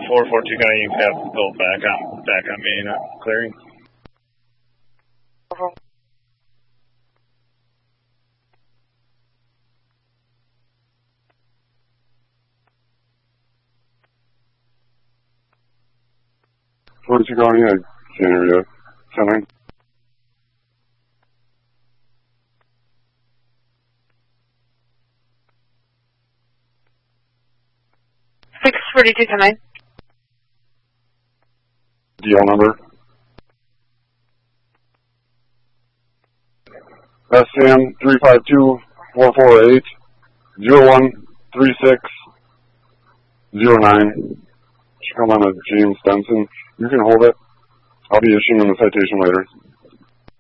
442 County, you can have built back on me, not clearing. Where's you going in? Same area. 10-9. Six 42 10-9. DL number. SCM 352-448-0136-09. Should come on a James Benson. You can hold it. I'll be issuing him a citation later.